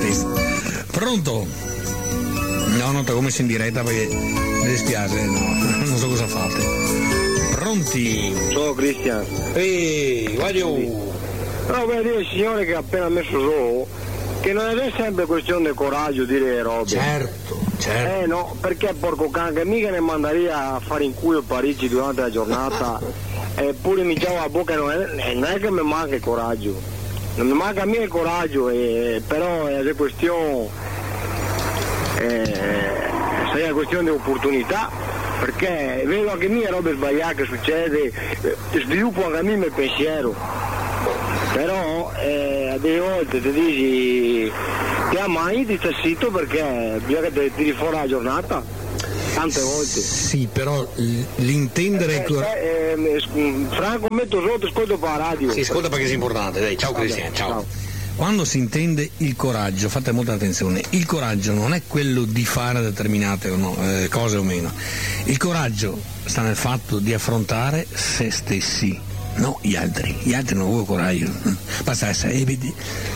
testa. Pronto? No, non te come in diretta perché mi dispiace, no, non so cosa fate. Pronti? Ciao Cristian. Ehi, guaglio. No, voglio dire al signore che ha appena messo su che non è sempre questione di coraggio dire le robe. Certo. No, perché porco cane, che mica ne mandaria a fare in culo Parigi durante la giornata eppure mi dava la bocca, non è che mi manca il coraggio, non mi manca a me il coraggio, però è una questione se è una questione di opportunità, perché vedo anche mie robe sbagliate che succede, sviluppo anche a me il mio pensiero, però a delle volte ti dici ti ammai di sta sito perché bisogna che ti tiri fuori la giornata tante volte. Sì, però l'intendere Franco, metto sotto, ascolto per la radio. Sì, ascolta perché è importante, dai, ciao Cristian, ciao. Quando si intende il coraggio, fate molta attenzione, il coraggio non è quello di fare determinate cose o meno, il coraggio sta nel fatto di affrontare se stessi, no gli altri non hanno coraggio, basta essere evidi.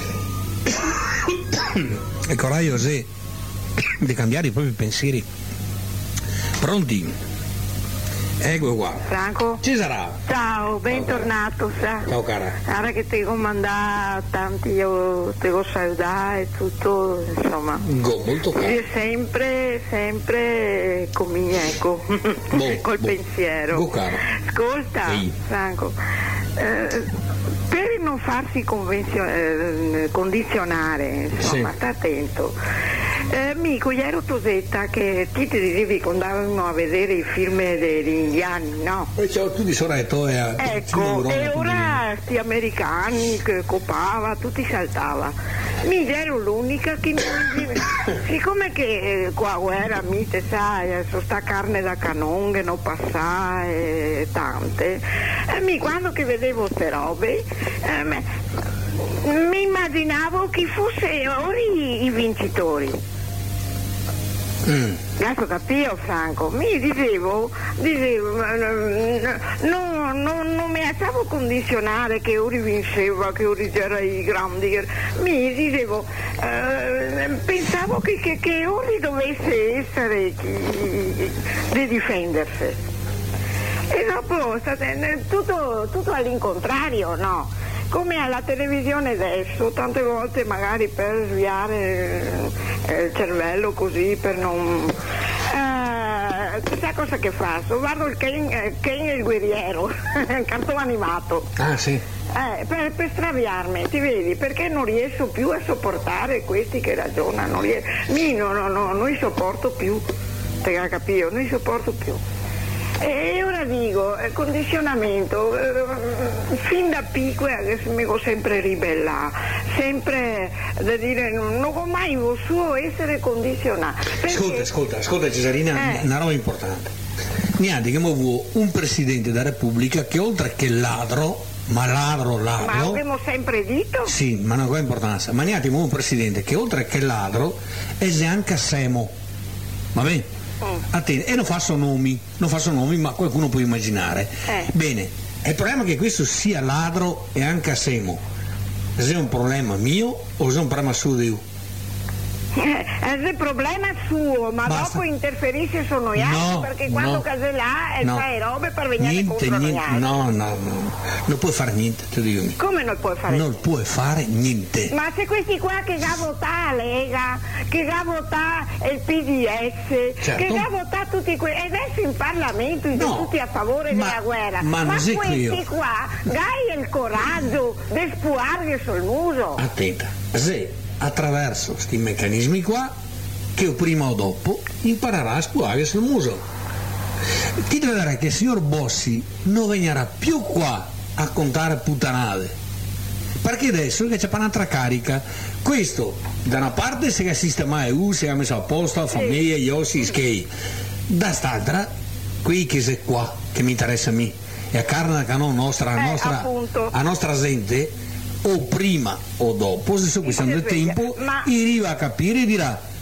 Il coraggio è di cambiare i propri pensieri. Pronti? Ecco qua. Franco? Ci sarà. Ciao, bentornato. Ciao cara. Ora che ti devo mandare tanti, io ti devo salutare e tutto, insomma. Molto caro. E sempre con me, ecco, col pensiero. Caro. Ascolta, sì. Franco, per non farsi condizionare, insomma, sì. Sta attento. Amico, ieri ero Tosetta che ti dicevi che andavano a vedere i film degli indiani, no? Tu di Soretto ecco, e ora sti americani che copava, tutti saltava. Mi ero l'unica che mi diceva, siccome che qua guerra mite sai, sono sta carne da canon che non passa e tante, quando che vedevo ste robe mi immaginavo chi fosse ora i vincitori. Adesso capivo Franco, mi dicevo non mi lasciavo condizionare che ora vinceva, che ora c'era i grandi, mi dicevo pensavo che ora dovesse essere di difendersi e dopo tutto all'incontrario, no? Come alla televisione adesso, tante volte magari per sviare il cervello così, per non... sai cosa che faccio? Guardo il Ken e il guerriero, il cartone animato. Ah sì? Per straviarmi, ti vedi? Perché non riesco più a sopportare questi che ragionano. Non li sopporto più, te la capito? Non li sopporto più. E ora dico, condizionamento, fin da piccola che mi ho sempre ribellata, sempre da dire non ho mai voluto essere condizionata. Perché... Ascolta Cesarina, una roba importante. Niente che mi vuole un Presidente della Repubblica che oltre che ladro, ma abbiamo sempre detto? Sì, ma non ha importanza, ma niente un Presidente che oltre che ladro è anche semo, va bene? E non faccio nomi, ma qualcuno può immaginare. Bene, il problema è che questo sia ladro e anche semo. Se è un problema mio o se è un problema suo di io? È il problema suo, ma basta. Dopo interferisce su noi altri, perché quando case là fai robe per venire contro noi altri. No, non puoi fare niente, te dico. Come non puoi fare niente? Non puoi fare niente. Ma se questi qua che già vota la Lega, che già vota il PDS, certo. Che già vota tutti questi, e adesso in Parlamento tutti a favore della guerra, ma questi qua hai il coraggio di spuargli sul muso. Attenta, se attraverso questi meccanismi qua che prima o dopo imparerà a spuare sul muso. Ti vedrai che il signor Bossi non venirà più qua a contare puttanate, perché adesso che c'è un'altra carica. Questo da una parte si è sistemato, si è messo a posto la famiglia, gli ossi, skei, da st'altra qui che c'è qua che mi interessa a me e a carne che non a nostra gente o prima o dopo, se sono questione del tempo, arriva a capire e dirà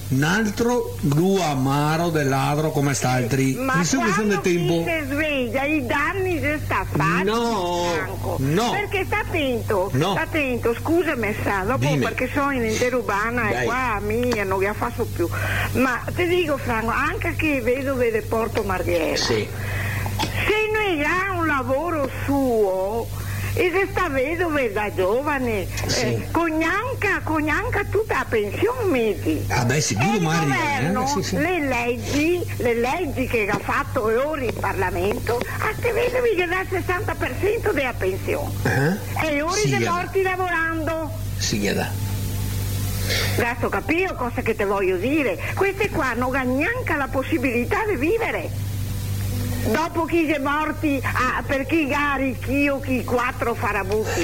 un altro blu amaro del ladro come sta altri. Ma Nessuno che sono del tempo. si sveglia, i danni si sta facendo. No, Franco. no. Perché sta attento, No. sta attento, scusami sa, dopo Dimmi. perché sono in interurbana e Dai. qua mia non la faccio più. Ma ti dico Franco, anche che vedo vede Porto Marghera. Sì. Se noi ha un lavoro suo e se sta vedove da giovane, Sì. con neanche tutta la pensione metti. Ah beh, sicuro E il Mario. governo, Sì, sì. le leggi che ha fatto ora in Parlamento, a te vedovi che dà il 60% della pensione. E ora Sì, sei Ada. morti lavorando. Sì, Ada. Adesso capisco cosa che ti voglio dire. Queste qua non hanno neanche la possibilità di vivere. Dopo chi si è morti, per chi gari, chi o chi 4 farabutti.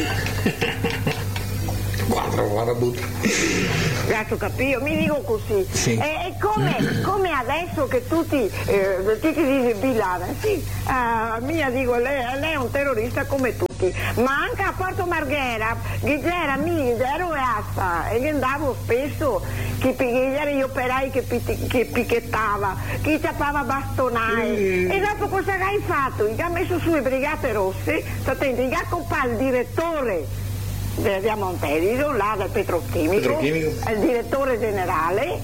4 farabutti. Adesso capisco, mi dico così. Sì. È come adesso che tutti si billavano. Sì, mia dico, lei è un terrorista come tutti. Ma anche a Porto Marghera, che c'era ero e asta, e che andavo spesso, che c'erano gli operai che picchettava, chi ciappava bastonai. E dopo cosa hai fatto? Che ha messo su le Brigate Rosse, che ha comprato il direttore di Montelli, là del petrochimico, il direttore generale,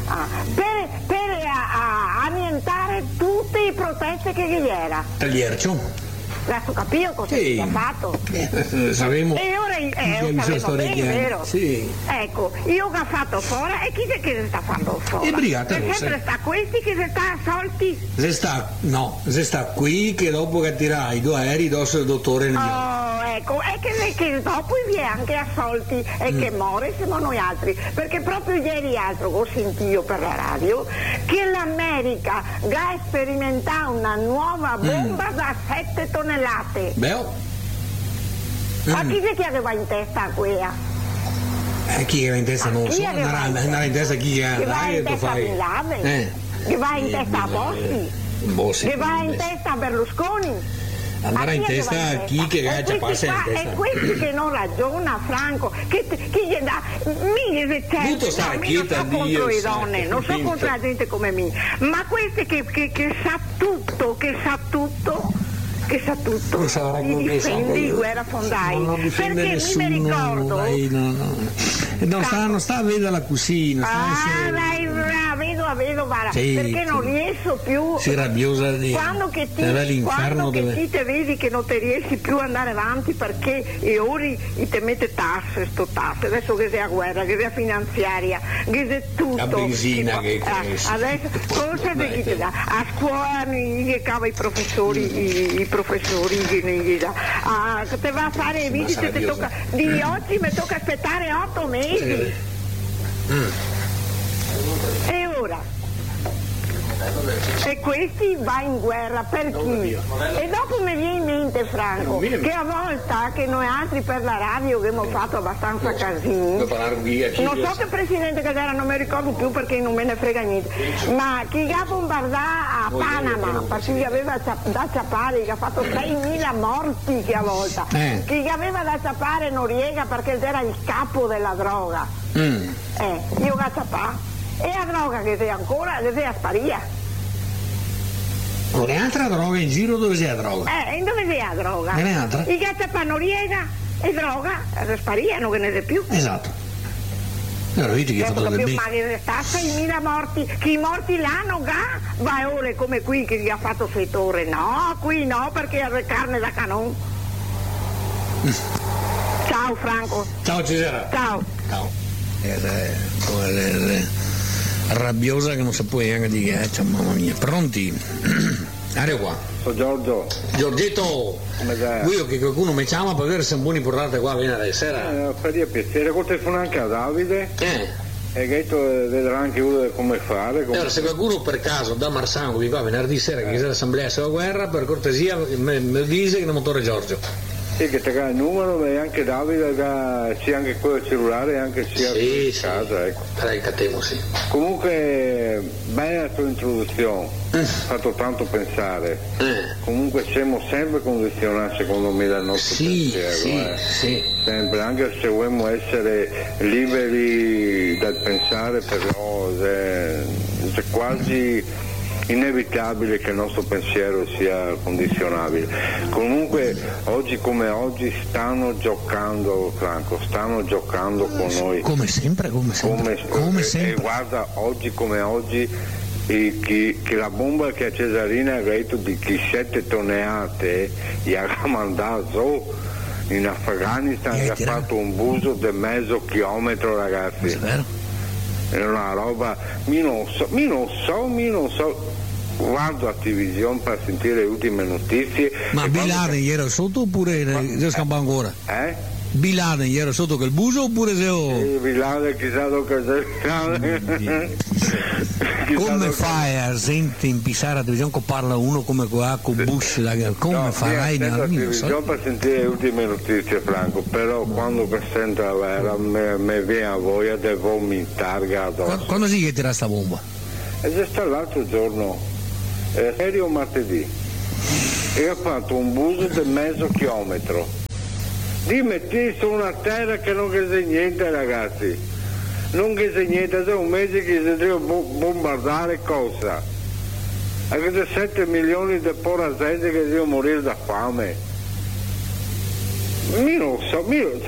per annientare tutte le proteste che gli era. Tagliercio. Adesso capivo cosa Sì. ha fatto. Sapremo. E ora mi sono sapevo bene, storie vero? Sì. Ecco, io che ho fatto fuori e chi è che si sta facendo fuori? Le Brigate E Rosse. sempre sta questi che si sta assolti. Se sta qui che dopo che tirai 2 aerei dosso il dottore nel Oh, ecco, è che dopo vi è anche assolti e che muore siamo noi altri, perché proprio ieri altro ho sentito per la radio che l'America ha sperimentato una nuova bomba da 7 tonnellate. Beh, Ma chi è che aveva in testa quella? chi era in testa non so, Chi aveva andrà in testa chi Che va è in testa a Bin Laden, che va in testa a Bossi, che va in testa a Berlusconi. Andrà in testa a chi che ha già passato in testa. E questi che non ragiona Franco, che gli dà Tutto sta quieta, non so Dio contro le sa, donne, che non so finto. contro la gente come me, ma questi che sa tutto, che sa tutto, Non sarà li come difendi sa, guerra fondai, non difende perché nessuno, mi ricordo dai, non sta a vedere la cucina, vedo, guarda, Sì, perché non sì. riesco più. si rabbiosa di Quando che ti te vedi che non ti riesci più ad andare avanti perché e ora ti mette tasse, adesso che sia guerra, che sia finanziaria, che sia tutto. La benzina che cresce. Adesso cosa che ti dà? A scuola gli cava i professori che ne gli dà. Che te va a fare i visite, ti tocca, di oggi mi tocca aspettare 8 mesi. E ora? E questi va in guerra per chi? E dopo mi viene in mente Franco che a volte che noi altri per la radio che abbiamo fatto abbastanza casini, non so che presidente che era, non mi ricordo più perché non me ne frega niente, ma chi ha bombardato a Panama perché gli aveva da ciappare, che ha fatto 6.000 morti che a volte, chi aveva da ciappare Noriega perché era il capo della droga, io da ciappare. E la droga che sei ancora, che sei a sparia. Non è altra droga in giro, dove c'è la droga? Dove sei la droga? Non è altra? I gattapano riega e droga, spariano che ne sei più. Esatto. Allora vedi che ha fatto del bene. Ma che sta 6.000 morti, chi morti là non va ore come qui che gli ha fatto fettore. No, qui no, perché è carne da canon. Ciao Franco. Ciao Cesare. Ciao. Rabbiosa che non sapevo neanche di che cioè, mamma mia. Pronti? Aria qua. Sono Giorgio. Giorgetto, io che qualcuno mi chiama per vedere se è buoni portate qua venerdì sera. Faria piacere, col telefono anche a Davide. E che vedrà anche uno come fare. Allora, se qualcuno per caso da Marsango vi va venerdì sera che c'è l'assemblea sulla guerra, per cortesia mi dice che è il motore Giorgio. Sì, che ti dà il numero e anche Davide sia anche quello del cellulare e anche sia Sì, in casa, ecco. Sì. Comunque, bella la tua introduzione, ha fatto tanto pensare. Comunque siamo sempre condizionati secondo me dal nostro pensiero. Sì. Sempre, anche se vogliamo essere liberi dal pensare, però è quasi inevitabile che il nostro pensiero sia condizionabile. Comunque oggi come oggi stanno giocando, Franco, con noi. Come sempre. E guarda, oggi come oggi che la bomba che a Cesarina ha detto di 7 tonnellate gli ha mandato in Afghanistan, gli ha fatto un buso di mezzo chilometro, ragazzi. È vero? È una roba, mi non so, guardo la televisione per sentire le ultime notizie. Ma Bin Laden ieri era sotto oppure si scampa ancora? Bin Laden ieri era sotto quel buso oppure se Bin Laden chissà come fai a sentire in pisare la televisione che parla uno come qua con Bush, come farai la televisione per sentire le ultime notizie, Franco, però quando sento la vera mi viene a voglia di vomitare addosso. Quando si che tira sta bomba? È già stato l'altro giorno, ieri o martedì, e ha fatto un buso di mezzo chilometro. Dimmi te su una terra che non che sei niente, ragazzi, non che sei niente, è un mese che si deve bombardare cosa? Avete 7 milioni di povera gente che devono morire da fame. Io non so,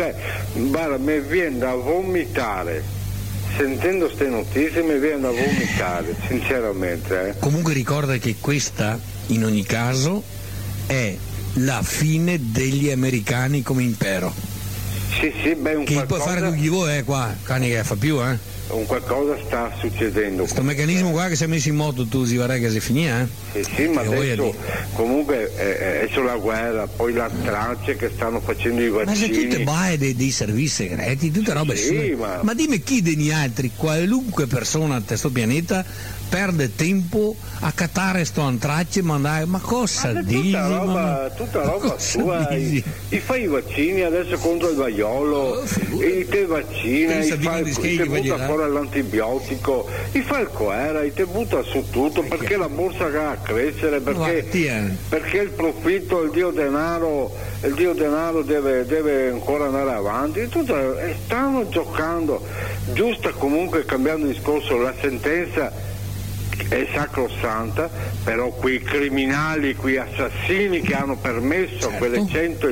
mi viene da vomitare. Sentendo queste notizie mi viene da vomitare, sinceramente. Comunque ricorda che questa, in ogni caso, è la fine degli americani come impero. Sì, un che qualcosa... può fare con chi vuole, qua, cani che fa più, Un qualcosa sta succedendo. Questo meccanismo qua che si è messo in moto tu si vorrei che si finia, Sì, ma adesso comunque è sulla guerra, poi la traccia che stanno facendo i vaccini. Ma se tutte baie dei servizi segreti, tutte robe sue. Ma dimmi chi degli altri, qualunque persona a questo pianeta perde tempo a cattare sto antracce e mandare, ma cosa dici? Tutta roba sua, i fai i vaccini adesso contro il vaiolo, e te vaccina, te butta fuori l'antibiotico, i fa il coera, te butta su tutto, perché la borsa va a crescere, perché il profitto, il dio denaro deve ancora andare avanti, stanno giocando, giusta comunque, cambiando discorso, la sentenza è sacrosanta, però quei criminali, quei assassini che hanno permesso a quelle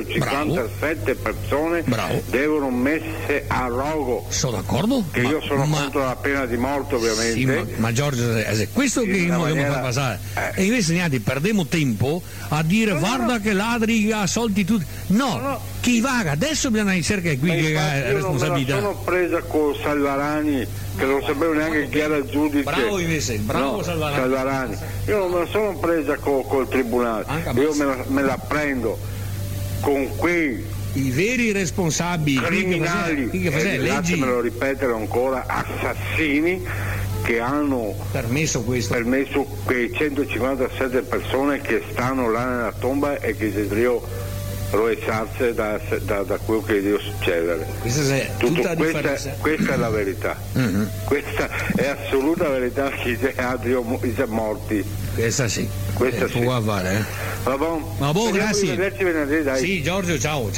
157 persone devono messe a rogo. Sono d'accordo? Che io sono contro la pena di morte, ovviamente. Sì, ma Giorgio, è questo che non dobbiamo far passare. E invece niente, perdiamo tempo a dire guarda che ladri ha soldi tutti. No, chi vaga, adesso bisogna ricercare qui che ha responsabilità. Io non me la sono presa con Salvarani, che non sapevo neanche chi era il giudice. Bravo invece, Salvarani. Io non me la sono presa col tribunale, io me la prendo con quei i veri responsabili criminali, lasciamelo ripetere ancora, assassini che hanno permesso quei 157 persone che stanno là nella tomba e che si devono roessarsi da quello che deve succedere. Questa è la verità. Questa è assoluta verità, che i morti. Questa sì. Questa sì. Può fare, Va buon? Grazie. Arrivederci venerdì, dai. Sì, Giorgio, ciao.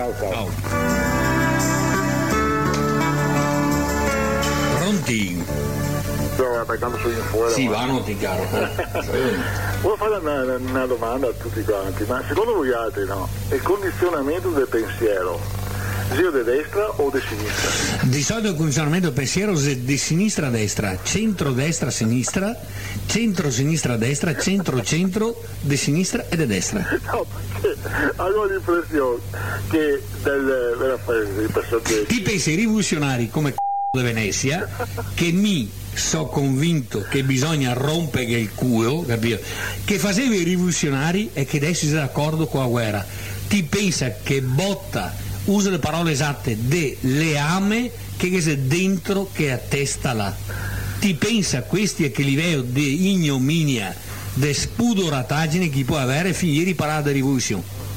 Pronti? Attaccando su fuori. Sì, vanno, ti caro. Volevo fare una domanda a tutti quanti, ma secondo voi altri, no? Il condizionamento del pensiero, sia di destra o di sinistra? Di solito il condizionamento del pensiero è di sinistra a destra, centro-destra a sinistra, centro-sinistra a destra, centro-centro, di sinistra e di destra. No, perché avevo l'impressione che delle persone... Ti pensi ai rivoluzionari come di Venezia, che so convinto che bisogna rompere il culo, capito? Che faceva i rivoluzionari e che adesso si è d'accordo con la guerra. Ti pensa che Botta usa le parole esatte de leame che è dentro che attesta là. Ti pensa questi è che livello di ignominia, di spudorataggine che può avere finire di parare la rivoluzione.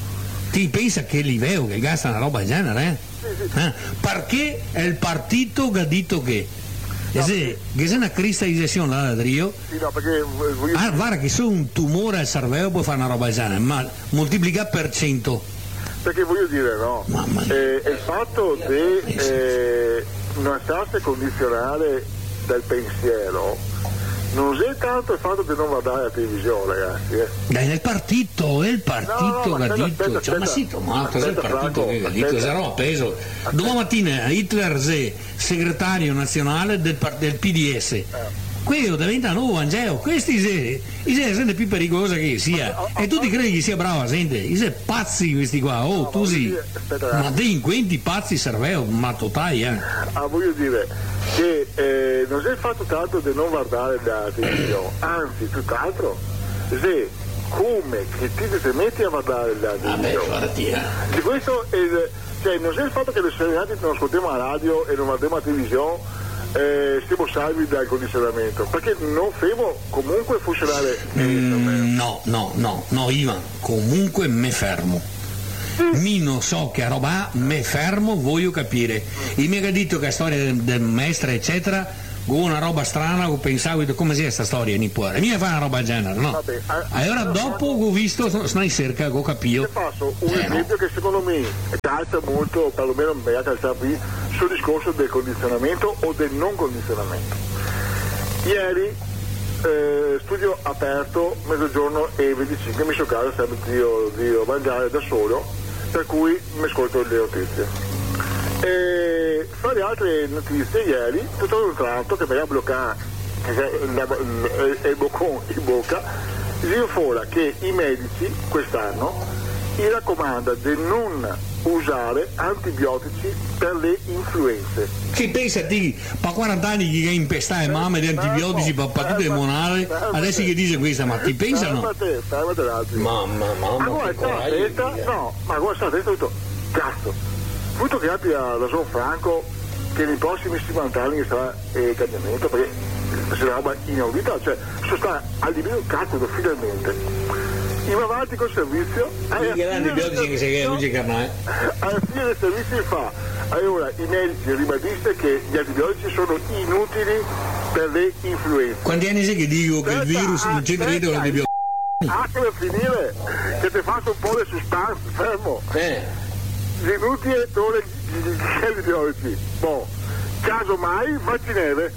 Ti pensa che livello che gasta una roba del genere? Perché è il partito che ha detto che se è una cristallizzazione da Rio, guarda che se un tumore al cervello può fare una roba del genere, ma moltiplica per 100. Perché voglio dire, no, il fatto di non lasciarsi condizionare dal pensiero non è tanto il fatto di non guardare la televisione, ragazzi. Dai, nel partito, è il partito che ha detto. Ma sì, ma cos'è il partito che ha detto? Se no, peso. Domattina Hitler è segretario nazionale del PDS. Quello diventa un nuovo Vangelo, questi sono più pericolosa che sia, e tu ti credi che sia brava gente, sei pazzi questi qua, tu sì, ma delinquenti pazzi serveo, ma totali voglio dire che non è il fatto tanto di non guardare la televisione, anzi tutt'altro, se come che ti metti a guardare la televisione, di questo cioè non è il fatto che le serenate non ascoltiamo la radio e non guardiamo la televisione, stiamo salvi dal condizionamento, perché non fermo comunque funzionare. No Ivan, comunque me fermo. Mi non so che roba me fermo, voglio capire. Il mio ha detto che la storia del maestro eccetera una roba strana, pensavo come sia questa storia in Nippore, mi fa una roba del genere, no? Vabbè, allora dopo ho visto sono in cerca, ho capito. Ti faccio un esempio che secondo me calza molto, perlomeno mi ha calzato qui, sul discorso del condizionamento o del non condizionamento. Ieri studio aperto, mezzogiorno e 25, mi sono casa sempre di mangiare da solo, per cui mi ascolto le notizie. E fra le altre notizie ieri, tutto un tratto che mi ha bloccato il boccone in bocca, io fuori che i medici quest'anno gli raccomanda di non usare antibiotici per le influenze. Che pensa di per 40 anni che impestare mamme di antibiotici per partite immunali, adesso che dice questa, ma ti pensano? Mamma, ma guarda, è tutto cazzo. Tutto che abbia la Son Franco che nei prossimi 50 anni sarà cambiamento, perché se la roba inaudita, cioè sta a livello cazzo finalmente. Va avanti col servizio, alla fine del servizio fa, allora i medici ribadiscono che gli antibiotici sono inutili per le influenze. Quanti anni sei che dico che il virus non c'entra niente con l'antibiotico? Per finire, che ti faccio un po' di suspense, fermo. Inutili per gli antibiotici. Boh, caso mai vaccinere.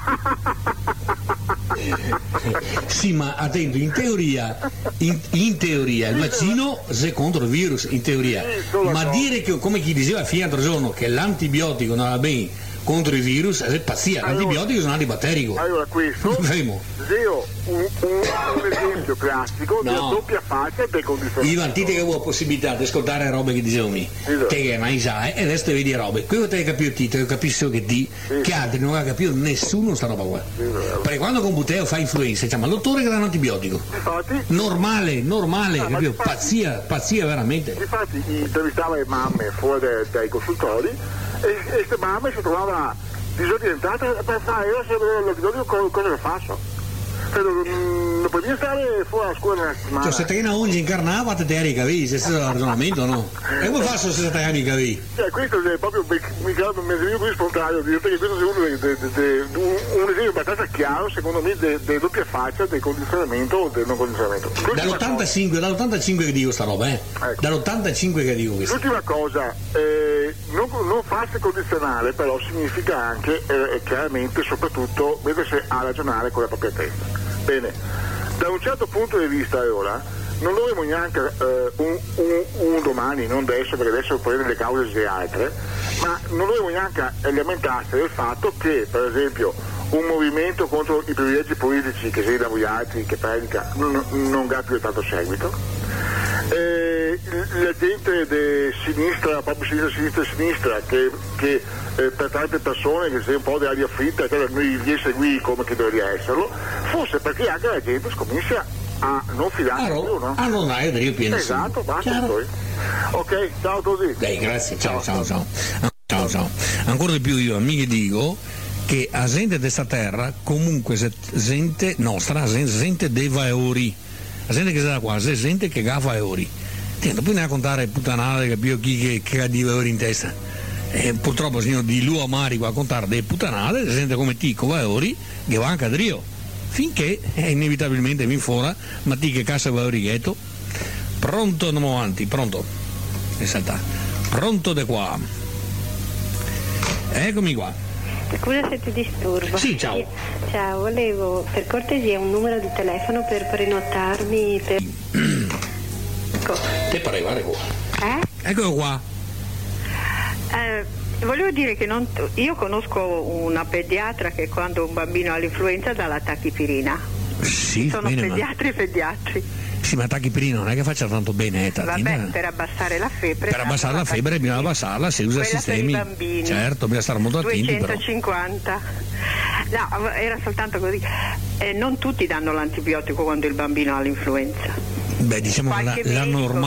Sì, ma attento, in teoria il vaccino è contro il virus, in teoria, ma dire che, come chi diceva fino all'altro giorno, che l'antibiotico non va bene contro il virus è pazzia, l'antibiotico è un antibatterico. Allora questo zio, un esempio classico della doppia faccia del condizionamento. Ivan, ti che avevo la possibilità di ascoltare robe che dicevo me, te che mai sai, e adesso vedi robe, quello te hai capito te, capisco che ti, che altri non ha capito nessuno sta roba qua. Perché quando con Buteo fa influenza, diciamo, ma dottore che dà un antibiotico. Infatti, normale, capito? Pazzia veramente. Infatti intervistava le mamme fuori dai consultori e queste mamme si trovavano disorientate per fare l'antibiotico, cosa le faccio? Non potevi stare fuori a scuola una settimana. Cioè, se te ne oggi incarnava te eri capì, se stesso ragionamento no? E come faccio se te ne capì? Questo è proprio mi sembra così spontaneo dire che questo è un esempio abbastanza chiaro secondo me delle doppia faccia del condizionamento o del non condizionamento. Dall'85 che dico sta roba, Ecco. Dall'85 che dico questo. L'ultima cosa, non farsi condizionare però significa anche chiaramente soprattutto mettersi a ragionare con la propria testa. Bene, da un certo punto di vista allora non dovremmo neanche un domani, non adesso perché adesso poi le cause sono altre, ma non dovremmo neanche lamentarsi del fatto che per esempio un movimento contro i privilegi politici che sei da voi altri che predica non ha più tanto seguito. La gente di sinistra, proprio sinistra che per tante persone che sei un po' di aria fritta, che noi li seguì come che dovrebbe esserlo, forse perché anche la gente scomincia a non fidarsi più, no? Non hai io pieno. Esatto, basta poi. Ok, ciao così. Dai, grazie, ciao. Ancora di più io mica dico che la gente di questa terra comunque gente nostra, gente dei valori. La gente che sta qua, la gente che ha valori. Non puoi raccontare puttanate, capito chi che ha di valore in testa. Purtroppo signor di lui amari qua a contare delle puttanate, si sente come ticco valori che va anche a drio. Finché inevitabilmente mi fuora, ma ti che cassa valori ghetto. Pronto, andiamo avanti, pronto. E salta. Pronto da qua. Eccomi qua. Scusa se ti disturbo. Sì, ciao. Ciao, volevo per cortesia un numero di telefono per prenotarmi per... Te pare arrivare qua. Eccolo qua. Volevo dire che io conosco una pediatra che quando un bambino ha l'influenza dà la tachipirina. Sì, sono bene, pediatri e pediatri. Sì, ma tachipirina non è che faccia tanto bene, Vabbè, per abbassare la febbre. Per abbassare la febbre bisogna abbassarla, si usa sistemi. Per i bambini. Certo, bisogna stare molto attenti. 250. Però. No, era soltanto così. Non tutti danno l'antibiotico quando il bambino ha l'influenza. Beh, diciamo la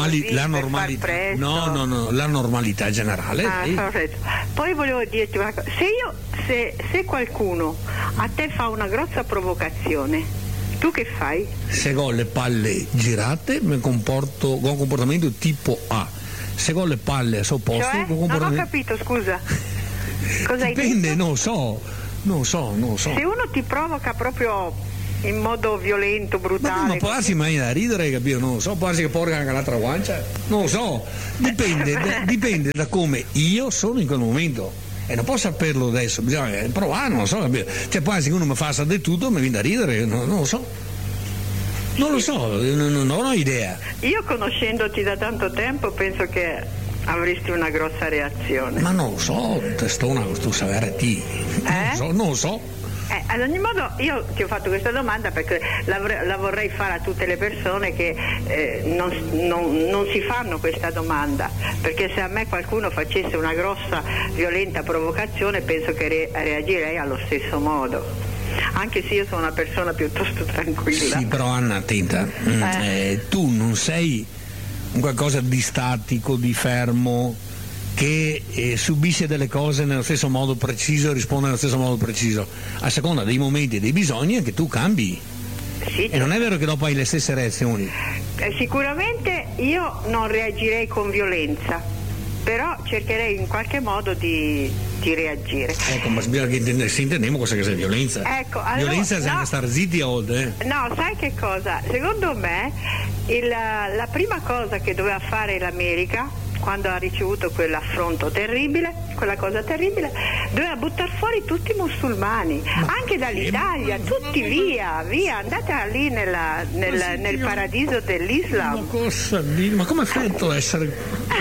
normalità generale. Poi volevo dirti una cosa, se qualcuno a te fa una grossa provocazione, tu che fai? Se ho le palle girate mi comporto con un comportamento tipo A. Se ho le palle a suo posto, cioè? con comportamento... Non ho capito, scusa. Cosa hai detto? Dipende, non so. Se uno ti provoca proprio in modo violento, brutale. Ma può darsi mai da ridere, capito? Non lo so, può darsi che porga anche l'altra guancia. Non lo so. Dipende da come io sono in quel momento. E non posso saperlo adesso, bisogna provare, non lo so, capito? Cioè poi se uno mi fa di tutto mi viene da ridere, non lo so. Non lo so, non ho idea. Io conoscendoti da tanto tempo penso che avresti una grossa reazione. Ma non lo so, testona, tu sapere ti. Non lo so. Ad ogni modo io ti ho fatto questa domanda perché la vorrei fare a tutte le persone che non si fanno questa domanda, perché se a me qualcuno facesse una grossa violenta provocazione penso che reagirei allo stesso modo, anche se io sono una persona piuttosto tranquilla. Sì, però Anna, attenta, tu non sei un qualcosa di statico, di fermo, che subisce delle cose nello stesso modo preciso, risponde nello stesso modo preciso, a seconda dei momenti e dei bisogni è che tu cambi. Sì, e non è vero che dopo hai le stesse reazioni. Sicuramente io non reagirei con violenza, però cercherei in qualche modo di reagire. Ecco, ma bisogna che se intendiamo cosa che sia violenza. Ecco, allora, violenza è anche stare zitti a volte. No, sai che cosa? Secondo me la prima cosa che doveva fare l'America quando ha ricevuto quell'affronto terribile, quella cosa terribile, doveva buttare fuori tutti i musulmani, anche dall'Italia, tutti via, andate lì nel paradiso dell'Islam. Ma come fai a essere...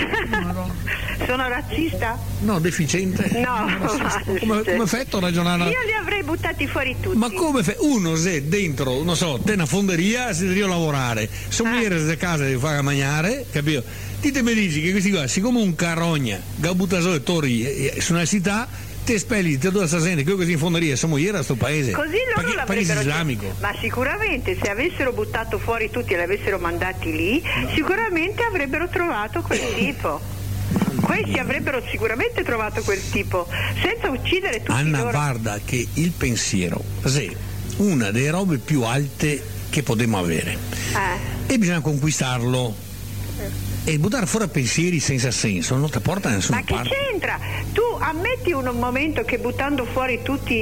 Sono razzista? No, deficiente. No, come fai a ragionare? Io li avrei buttati fuori tutti. Ma come fai? Uno se dentro, non so, te una fonderia si deve lavorare, sommiere da casa di fare a mangiare, capito? Ti mi dici che questi qua, siccome un carogna, gabutasore torri su una città, te spelli, te do la gente che così in fonderia, siamo ieri a sto paese. Così loro paese islamico. Ma sicuramente se avessero buttato fuori tutti e li avessero mandati lì, sicuramente avrebbero trovato quel tipo. Questi avrebbero sicuramente trovato quel tipo, senza uccidere tutti Anna, loro. guarda che il pensiero è una delle robe più alte che potremmo avere. E bisogna conquistarlo. E buttare fuori pensieri senza senso non ti porta da nessuna parte. Ma che c'entra? Tu ammetti un momento che buttando fuori tutti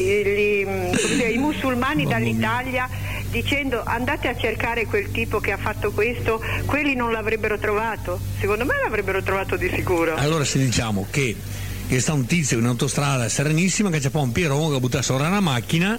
i musulmani dall'Italia, dicendo andate a cercare quel tipo che ha fatto questo, quelli non l'avrebbero trovato? Secondo me l'avrebbero trovato di sicuro. Allora se diciamo che sta un tizio in autostrada serenissima che c'è poi un Pierone che butta sopra una macchina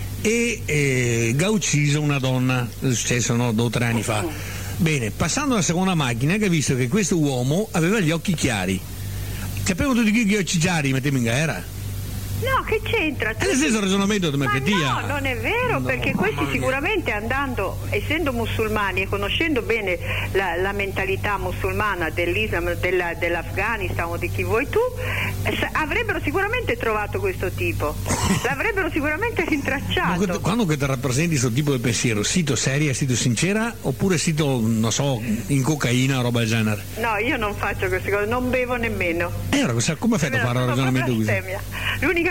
e ha ucciso una donna, è successo 2 o 3 anni fa. Bene, passando alla seconda macchina che ha visto che questo uomo aveva gli occhi chiari. Sapevano tutti che gli occhi chiari mettiamo in galera? No, che c'entra? È lo stesso ragionamento di No, non è vero, perché questi sicuramente andando, essendo musulmani e conoscendo bene la mentalità musulmana dell'Islam, dell'Afghanistan o di chi vuoi tu, avrebbero sicuramente trovato questo tipo, l'avrebbero sicuramente rintracciato. Quando che ti rappresenti questo tipo di pensiero, sito seria, sito sincera oppure sito, non so, in cocaina o roba del genere? No, io non faccio queste cose, non bevo nemmeno. Allora come fai a fare un ragionamento così? L'unica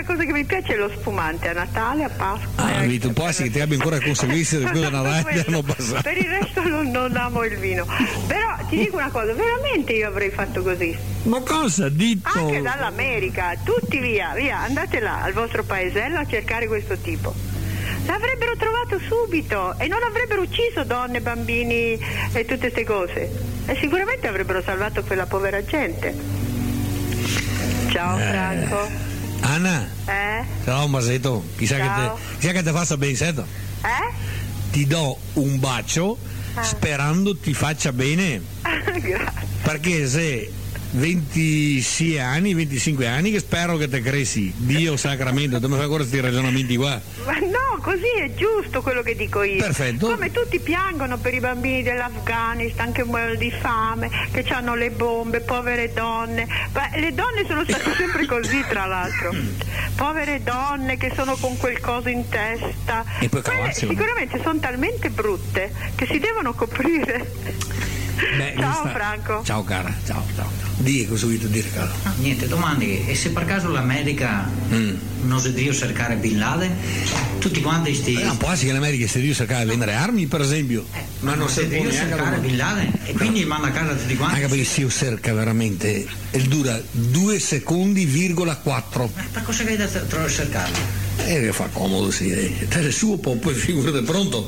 l'unica cosa che mi piace è lo spumante a Natale, a Pasqua. Tu può essere che ti abbia ancora conseguenze di quello Natale hanno passato. Per il resto non amo il vino. Però ti dico una cosa, veramente io avrei fatto così. Ma cosa dito? Anche dall'America, tutti via, andate là al vostro paesello a cercare questo tipo. L'avrebbero trovato subito e non avrebbero ucciso donne, bambini e tutte queste cose. E sicuramente avrebbero salvato quella povera gente. Ciao Franco. Anna. Ciao Masetto. Chissà che ti faccia bene, sento. Ti do un bacio sperando ti faccia bene. Grazie. Perché se 26 anni, 25 anni che spero che te cresci, Dio sacramento, tu mi fai ancora questi ragionamenti qua. Ma no, così è giusto quello che dico io. Perfetto. Come tutti piangono per i bambini dell'Afghanistan che muoiono di fame, che hanno le bombe, povere donne. Beh, le donne sono state sempre così, tra l'altro. Povere donne che sono con quel coso in testa. E poi cavarsi. Sicuramente sono talmente brutte che si devono coprire. Ciao Franco. Ciao cara, ciao. Dì cosa vuoi dire, caro? Niente, domandi, e se per caso l'America non si deve cercare Bin Laden? Tutti quanti non può essere che l'America si deve cercare vendere armi, per esempio. Ma non si deve cercare Bin Laden e quindi manda a casa tutti quanti. Anche perché se io cerca veramente dura 2 secondi,4. Per cosa che trovo a cercarlo? Che fa comodo, sì. Te il suo poi figurate pronto.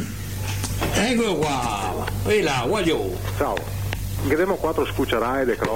Eccolo qua, e là, guaglio. Ciao, vedremo 4 scucciaraie